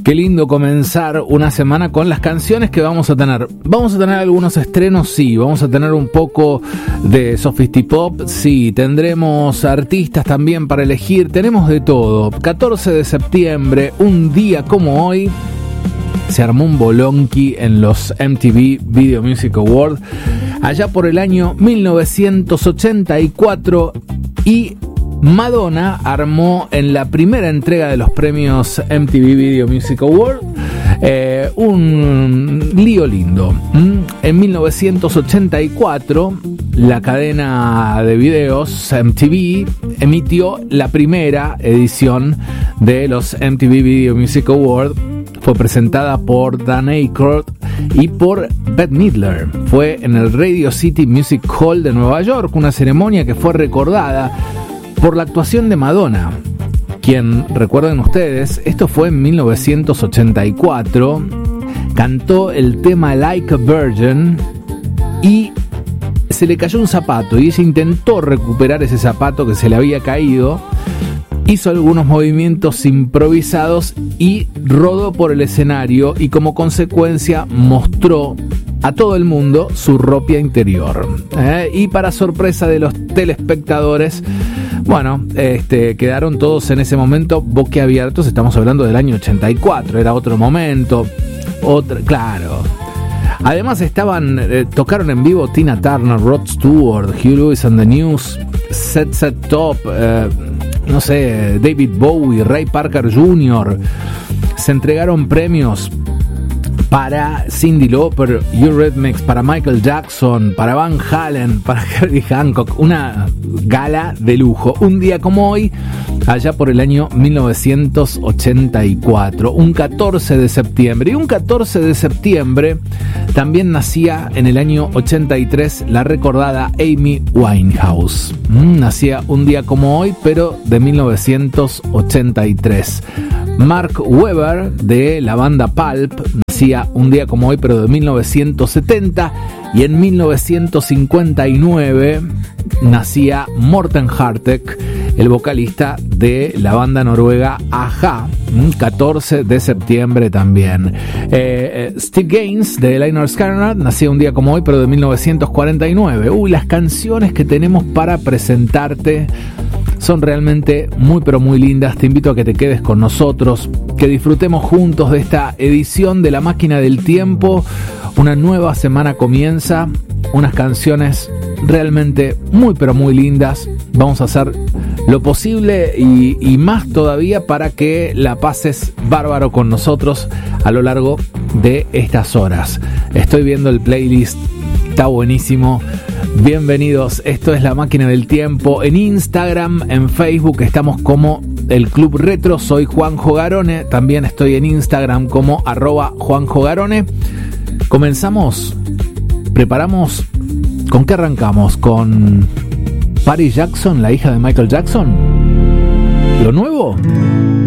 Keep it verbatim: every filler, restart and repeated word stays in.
Qué lindo comenzar una semana con las canciones que vamos a tener. Vamos a tener algunos estrenos, sí. Vamos a tener un poco de Sofistipop, sí. Tendremos artistas también para elegir. Tenemos de todo. catorce de septiembre, un día como hoy, se armó un bolonqui en los M T V Video Music Awards allá por el año mil novecientos ochenta y cuatro, y Madonna armó en la primera entrega de los premios M T V Video Music Awards eh, un lío lindo. En mil novecientos ochenta y cuatro, la cadena de videos M T V emitió la primera edición de los M T V Video Music Awards. Fue presentada por Dan Aykroyd y por Bette Midler. Fue en el Radio City Music Hall de Nueva York, una ceremonia que fue recordada por la actuación de Madonna, quien, recuerden ustedes, esto fue en mil novecientos ochenta y cuatro, cantó el tema Like a Virgin y se le cayó un zapato y ella intentó recuperar ese zapato que se le había caído. Hizo algunos movimientos improvisados y rodó por el escenario, y como consecuencia mostró a todo el mundo su ropa interior. ¿Eh? Y para sorpresa de los telespectadores, bueno, este, quedaron todos en ese momento boquiabiertos. Estamos hablando del año ochenta y cuatro, era otro momento, otro, claro. Además estaban, eh, tocaron en vivo Tina Turner, Rod Stewart, Huey Lewis and the News, Set Set Top, eh, no sé, David Bowie, Ray Parker junior Se entregaron premios para Cyndi Lauper, Eurythmics, para Michael Jackson, para Van Halen, para Herbie Hancock. Una gala de lujo. Un día como hoy, allá por el año mil novecientos ochenta y cuatro, un catorce de septiembre. Y un catorce de septiembre también nacía en el año ochenta y tres la recordada Amy Winehouse. Mm, nacía un día como hoy, pero de mil novecientos ochenta y tres. Mark Webber, de la banda Pulp, nacía un día como hoy, pero de mil novecientos setenta. Y en mil novecientos cincuenta y nueve nacía Morten Harket, el vocalista de la banda noruega A-ha, catorce de septiembre también. Eh, Steve Gaines, de Lynyrd Skynyrd, nacía un día como hoy, pero de mil novecientos cuarenta y nueve. Uy, las canciones que tenemos para presentarte son realmente muy pero muy lindas. Te invito a que te quedes con nosotros, que disfrutemos juntos de esta edición de La Máquina del Tiempo. Una nueva semana comienza, unas canciones realmente muy pero muy lindas. Vamos a hacer lo posible y, y más todavía para que la pases bárbaro con nosotros a lo largo de estas horas. Estoy viendo el playlist, está buenísimo. Bienvenidos, esto es La Máquina del Tiempo. En Instagram, en Facebook estamos como El Club Retro. Soy Juanjo Garone, también estoy en Instagram como arroba Juanjo Garone. Comenzamos, preparamos. ¿Con qué arrancamos? ¿Con Paris Jackson, la hija de Michael Jackson? ¿Lo nuevo?